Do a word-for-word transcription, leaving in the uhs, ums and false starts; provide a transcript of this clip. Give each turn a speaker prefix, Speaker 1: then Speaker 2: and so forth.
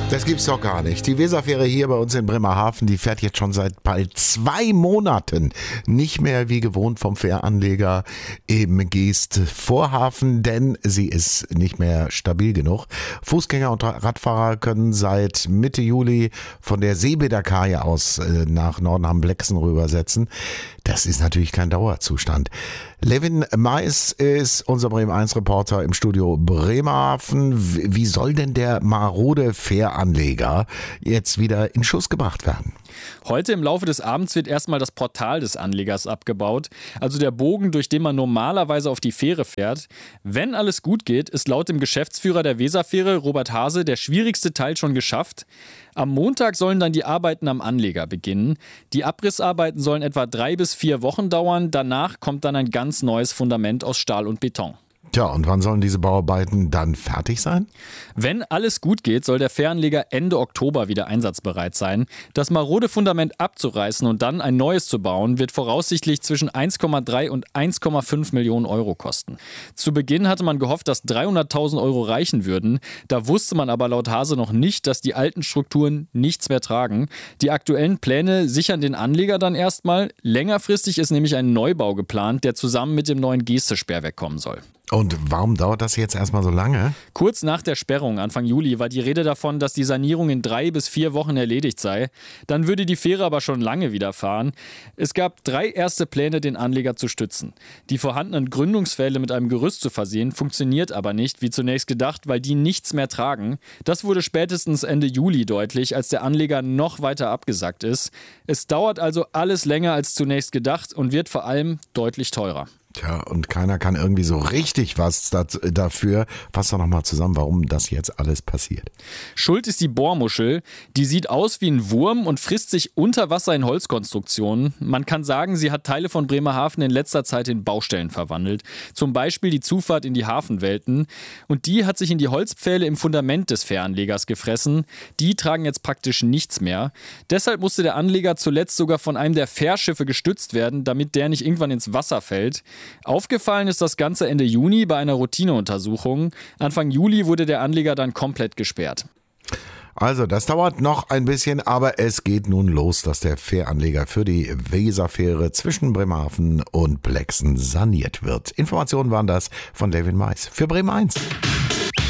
Speaker 1: Das gibt's doch gar nicht. Die Weserfähre hier bei uns in Bremerhaven, die fährt jetzt schon seit bald zwei Monaten nicht mehr wie gewohnt vom Fähranleger im Geest-Vorhafen, denn sie ist nicht mehr stabil genug. Fußgänger und Radfahrer können seit Mitte Juli von der Seebäder Kaje aus nach Nordenham-Blecksen rübersetzen. Das ist natürlich kein Dauerzustand. Levin Mais ist unser Bremen eins Reporter im Studio Bremerhaven. Wie soll denn der marode Fähranleger jetzt wieder in Schuss gebracht werden?
Speaker 2: Heute im Laufe des Abends wird erstmal das Portal des Anlegers abgebaut, also der Bogen, durch den man normalerweise auf die Fähre fährt. Wenn alles gut geht, ist laut dem Geschäftsführer der Weserfähre, Robert Hase, der schwierigste Teil schon geschafft. Am Montag sollen dann die Arbeiten am Anleger beginnen. Die Abrissarbeiten sollen etwa drei bis vier Wochen dauern. Danach kommt dann ein ganz neues Fundament aus Stahl und Beton.
Speaker 1: Tja, und wann sollen diese Bauarbeiten dann fertig sein?
Speaker 2: Wenn alles gut geht, soll der Fähranleger Ende Oktober wieder einsatzbereit sein. Das marode Fundament abzureißen und dann ein neues zu bauen, wird voraussichtlich zwischen eins Komma drei und eins Komma fünf Millionen Euro kosten. Zu Beginn hatte man gehofft, dass dreihunderttausend Euro reichen würden. Da wusste man aber laut Hase noch nicht, dass die alten Strukturen nichts mehr tragen. Die aktuellen Pläne sichern den Anleger dann erstmal. Längerfristig ist nämlich ein Neubau geplant, der zusammen mit dem neuen Geste-Sperrwerk kommen soll.
Speaker 1: Und warum dauert das jetzt erstmal so lange?
Speaker 2: Kurz nach der Sperrung, Anfang Juli, war die Rede davon, dass die Sanierung in drei bis vier Wochen erledigt sei. Dann würde die Fähre aber schon lange wieder fahren. Es gab drei erste Pläne, den Anleger zu stützen. Die vorhandenen Gründungspfähle mit einem Gerüst zu versehen, funktioniert aber nicht, wie zunächst gedacht, weil die nichts mehr tragen. Das wurde spätestens Ende Juli deutlich, als der Anleger noch weiter abgesackt ist. Es dauert also alles länger als zunächst gedacht und wird vor allem deutlich teurer.
Speaker 1: Tja, und keiner kann irgendwie so richtig was dafür. Fass doch nochmal zusammen, warum das jetzt alles passiert.
Speaker 2: Schuld ist die Bohrmuschel. Die sieht aus wie ein Wurm und frisst sich unter Wasser in Holzkonstruktionen. Man kann sagen, sie hat Teile von Bremerhaven in letzter Zeit in Baustellen verwandelt. Zum Beispiel die Zufahrt in die Hafenwelten. Und die hat sich in die Holzpfähle im Fundament des Fähranlegers gefressen. Die tragen jetzt praktisch nichts mehr. Deshalb musste der Anleger zuletzt sogar von einem der Fährschiffe gestützt werden, damit der nicht irgendwann ins Wasser fällt. Aufgefallen ist das Ganze Ende Juni bei einer Routineuntersuchung. Anfang Juli wurde der Anleger dann komplett gesperrt.
Speaker 1: Also, das dauert noch ein bisschen, aber es geht nun los, dass der Fähranleger für die Weserfähre zwischen Bremerhaven und Blecksen saniert wird. Informationen waren das von Levin Mais für Bremen eins.